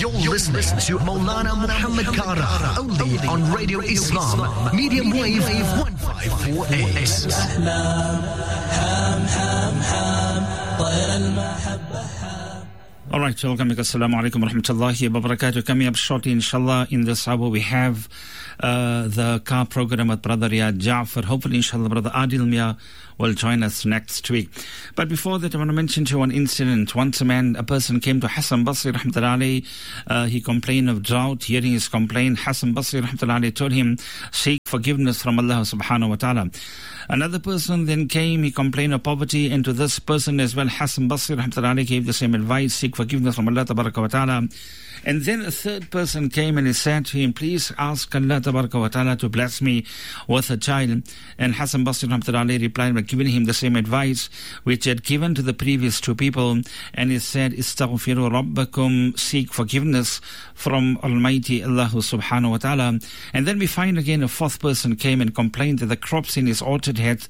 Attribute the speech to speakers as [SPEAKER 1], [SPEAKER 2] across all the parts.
[SPEAKER 1] You're listening to Maulana Muhammad Kara, only on Radio Islam, medium wave 1548.
[SPEAKER 2] All right, welcome. Assalamu alaikum wa rahmatullahi wa barakatuh. Coming up shortly, inshallah, in this hour, we have the car program with Brother Riyad Ja'far. Hopefully, inshallah, Brother Adil Mia will join us next week. But before that, I want to mention to you one incident. Once a person came to Hassan Basri rahmatullahi alayhi. He complained of drought. Hearing his complaint, Hassan Basri rahmatullahi alayhi told him, seek forgiveness from Allah subhanahu wa ta'ala. Another person then came, he complained of poverty, and to this person as well, Hassan Basri rahmatullahi alayhi gave the same advice, seek forgiveness from Allah tabaraka wa ta'ala. And then a third person came and he said to him, please ask Allah tabaraka wa ta'ala to bless me with a child. And Hassan Basri rahmatullahi alayhi replied by giving him the same advice which he had given to the previous two people. And he said, Istaghfiru Rabbakum, seek forgiveness from Almighty Allah subhanahu wa ta'ala. And then we find again a fourth person came and complained that the crops in his orchard had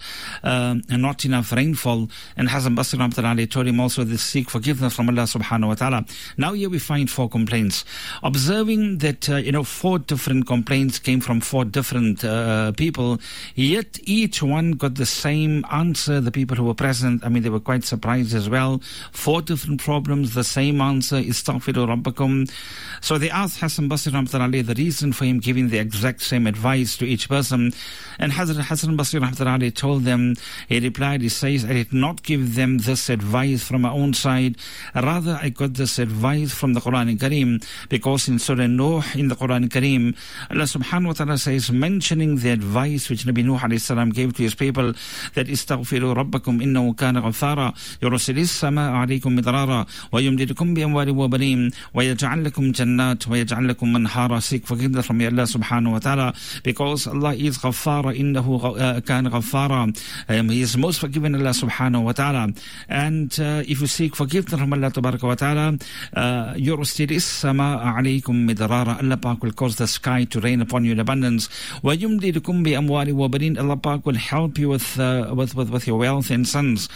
[SPEAKER 2] not enough rainfall. And Hassan Basri rahmatullahi alayhi told him also to seek forgiveness from Allah subhanahu wa ta'ala. Now here we find four complaints. Observing that, four different complaints came from four different people, yet each one got the same answer. The people who were present, they were quite surprised as well. Four different problems, the same answer, Istaghfiru Rabbakum. So they asked Hassan Basri rahmatullahi alayhi the reason for him giving the exact same advice to each person. And Hazrat Hassan Basri rahmatullahi alayhi told them, he replied, he says, I did not give them this advice from my own side. Rather, I got this advice from the Quran Kareem, because in Surah Nuh in the Quran Kareem, Allah subhanahu wa ta'ala says, mentioning the advice which Nabi Nuh alayhi salam gave to his people, that Istaghfiru Rabbakum innahu kana ghaffara yursilis samaa alaykum midrara wa yumdidukum bi amwalin wa banin wa yaj'al lakum jannat wa yaj'al lakum manhara. Seek forgiveness from Allah subhanahu wa ta'ala, because Allah is ghaffara, innahu kana ghaffara. He is most forgiving, Allah subhanahu wa ta'ala. And if you seek forgiveness from Allah tabaraka wa ta'ala, yursilis samaa alaykum midrara, Allah Pak will cause the sky to rain upon you in abundance. Wa yumdidukum bi amwali wa banin, Allah Pak will help you with your wealth and sons.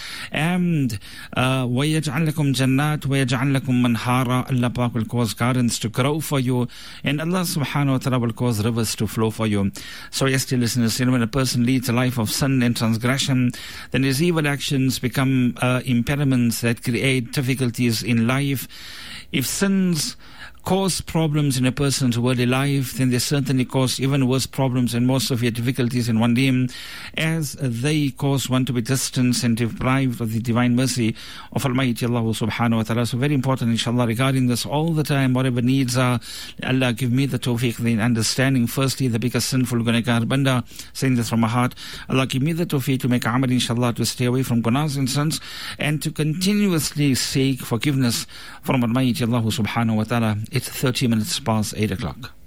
[SPEAKER 2] And wa yaj'al lakum jannat wa yaj'al lakum manhara, Allah Pak will cause gardens to grow for you, and Allah subhanahu wa ta'ala will cause rivers to flow for you. So yes, dear listeners, when a person leads a life of sin and transgression, then his evil actions become impediments that create difficulties in life. If sins cause problems in a person's worldly life, then they certainly cause even worse problems and more severe difficulties in one day, as they cause one to be distanced and deprived of the divine mercy of Almighty Allah subhanahu wa ta'ala. So very important, inshallah, regarding this all the time, whatever needs are, Allah give me the tawfiq, the understanding. Firstly, the biggest sinful gunagar banda, saying this from my heart, Allah give me the tawfiq to make amal, inshallah, to stay away from gunas and sins, and to continuously seek forgiveness from Almighty Allah subhanahu wa ta'ala. It's 30 minutes past 8 o'clock.